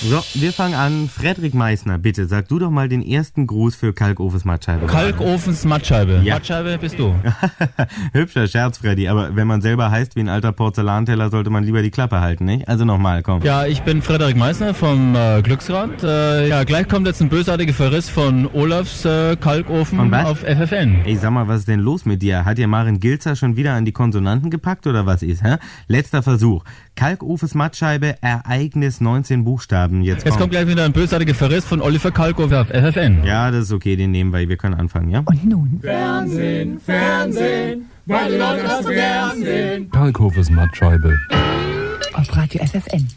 So, wir fangen an. Frederik Meissner, bitte, sag du doch mal den ersten Gruß für Kalkofens Mattscheibe. Kalkofens Mattscheibe. Ja. Mattscheibe bist du. Hübscher Scherz, Freddy, aber wenn man selber heißt wie ein alter Porzellanteller, sollte man lieber die Klappe halten, nicht? Also nochmal, komm. Ja, ich bin Frederik Meissner vom Glücksrad. Gleich kommt jetzt ein bösartiger Verriss von Olafs Kalkofen auf FFN. Ey, sag mal, was ist denn los mit dir? Hat dir Maren Gilzer schon wieder an die Konsonanten gepackt oder was ist, hä? Letzter Versuch. Kalkofens Mattscheibe, Ereignis 19 Buchstaben. Jetzt kommt gleich wieder ein bösartiger Verriss von Oliver Kalkofe auf FFN. Ja, das ist okay, den nehmen wir. Wir können anfangen, ja? Und nun? Fernsehen, weil die Leute das so gern sehen. Kalkofens Mattscheibe. Auf Radio FFN.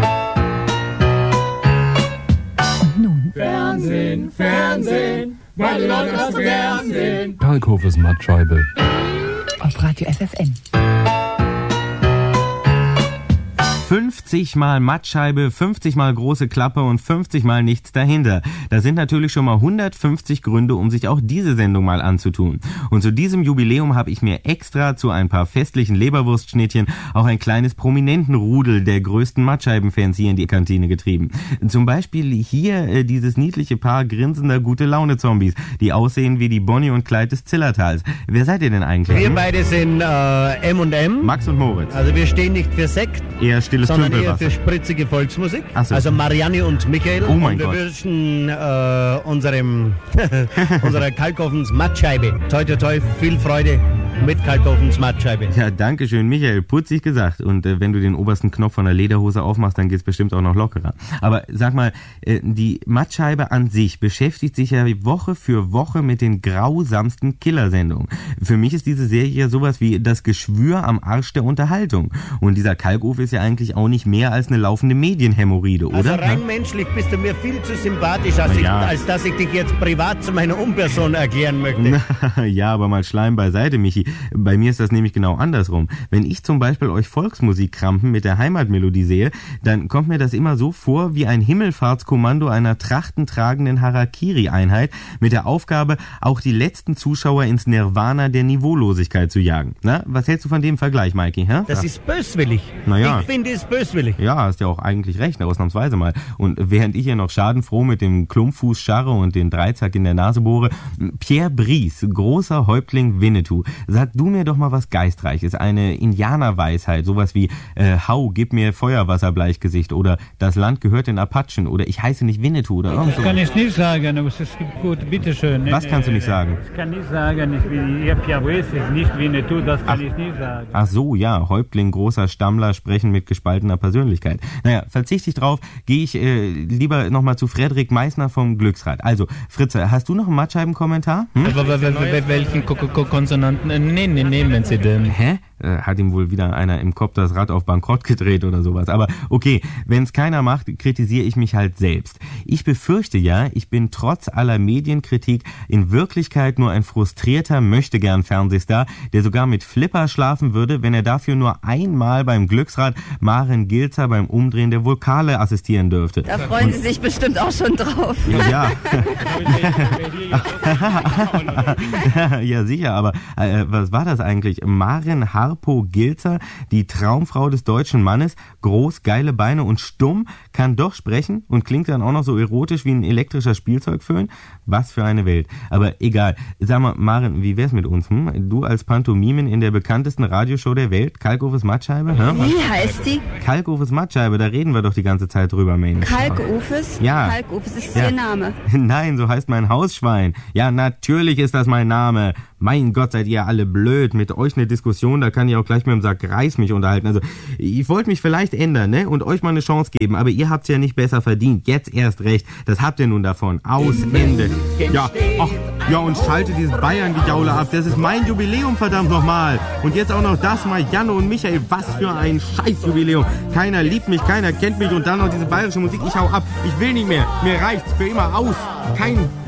Und nun? Fernsehen, weil die Leute das so gern sehen. Kalkofens Mattscheibe. Auf Radio FFN. 50 mal Mattscheibe, 50 mal große Klappe und 50 mal nichts dahinter. Das sind natürlich schon mal 150 Gründe, um sich auch diese Sendung mal anzutun. Und zu diesem Jubiläum habe ich mir extra zu ein paar festlichen Leberwurstschnittchen auch ein kleines Prominentenrudel der größten Mattscheibenfans hier in die Kantine getrieben. Zum Beispiel hier dieses niedliche Paar grinsender Gute-Laune-Zombies, die aussehen wie die Bonnie und Clyde des Zillertals. Wer seid ihr denn eigentlich? Wir beide sind M&M. Max und Moritz. Also wir stehen nicht für Sekt, eher stilles sondern eher Tümpelwasser. für spritzige Volksmusik. Ach so. Also Marianne und Michael. Oh mein und wir Gott. wünschen unserer Kalkofens Mattscheibe. Toi, toi, toi, viel Freude mit Kalkofens Mattscheibe. Ja, danke schön, Michael. Putzig gesagt. Und wenn du den obersten Knopf von der Lederhose aufmachst, dann geht's bestimmt auch noch lockerer. Aber sag mal, die Mattscheibe an sich beschäftigt sich ja Woche für Woche mit den grausamsten Killersendungen. Für mich ist diese Serie ja sowas wie das Geschwür am Arsch der Unterhaltung. Und dieser Kalkofe ist ja eigentlich auch nicht mehr als eine laufende Medienhämorrhoide, oder? Also rein menschlich bist du mir viel zu sympathisch, als dass ich dich jetzt privat zu meiner Unperson erklären möchte. Ja, aber mal Schleim beiseite, Michi. Bei mir ist das nämlich genau andersrum. Wenn ich zum Beispiel euch Volksmusikkrampen mit der Heimatmelodie sehe, dann kommt mir das immer so vor wie ein Himmelfahrtskommando einer trachtentragenden Harakiri-Einheit mit der Aufgabe, auch die letzten Zuschauer ins Nirvana der Niveaulosigkeit zu jagen. Na, was hältst du von dem Vergleich, Mikey? Hä? Das ist böswillig. Naja. Ich finde es böswillig. Ja, hast ja auch eigentlich recht, ausnahmsweise mal. Und während ich hier noch schadenfroh mit dem Klumpfuß scharre und den Dreizack in der Nase bohre, Pierre Brice, großer Häuptling Winnetou, sag du mir doch mal was Geistreiches, eine Indianerweisheit, sowas wie Hau, gib mir Feuerwasser, Bleichgesicht, oder das Land gehört den Apachen, oder ich heiße nicht Winnetou, oder irgend so. Das kann ich nicht sagen, aber es ist gut, bitteschön. Was kannst du nicht sagen? Ich kann nicht sagen, Pierre Brice ist nicht Winnetou, das kann ich nicht sagen. Ach so, ja, Häuptling, großer Stammler, sprechen mit gespaltener Persönlichkeit. Naja, verzichte ich drauf, gehe ich lieber nochmal zu Frederik Meissner vom Glücksrad. Also, Fritze, hast du noch einen Mattscheiben-Kommentar? Welchen Konsonanten nehmen Sie denn? Hä? Hat ihm wohl wieder einer im Kopf das Rad auf Bankrott gedreht oder sowas. Aber okay, wenn es keiner macht, kritisiere ich mich halt selbst. Ich befürchte ja, ich bin trotz aller Medienkritik in Wirklichkeit nur ein frustrierter Möchtegern-Fernsehstar, der sogar mit Flipper schlafen würde, wenn er dafür nur einmal beim Glücksrad Maren Gilzer beim Umdrehen der Vokale assistieren dürfte. Da freuen Sie sich bestimmt auch schon drauf. Ja. Ja, sicher, aber was war das eigentlich? Maren Harpo Gilzer, die Traumfrau des deutschen Mannes, groß, geile Beine und stumm, kann doch sprechen und klingt dann auch noch so erotisch wie ein elektrischer Spielzeugföhn. Was für eine Welt. Aber egal. Sag mal, Maren, wie wär's mit uns? Du als Pantomimen in der bekanntesten Radioshow der Welt, Kalkofens Mattscheibe? Wie heißt die? Kalkofens Mattscheibe, da reden wir doch die ganze Zeit drüber, Mensch. Kalkofes? Ja. Kalkofes ist Ihr Name. Nein, so heißt mein Hausschwein. Ja, natürlich ist das mein Name. Mein Gott, seid ihr alle blöd. Mit euch eine Diskussion, da kann ich auch gleich mit dem Sack Reis mich unterhalten. Also, ich wollte mich vielleicht ändern, ne? Und euch mal eine Chance geben. Aber ihr habt's ja nicht besser verdient. Jetzt erst recht. Das habt ihr nun davon. Aus, Ende. Ja, ach, ja, und schalte dieses Bayern-Gejaule ab. Das ist mein Jubiläum, verdammt nochmal. Und jetzt auch noch das mal, Janne und Michael. Was für ein Scheißjubiläum. Keiner liebt mich, keiner kennt mich. Und dann noch diese bayerische Musik. Ich hau ab. Ich will nicht mehr. Mir reicht's für immer aus. Kein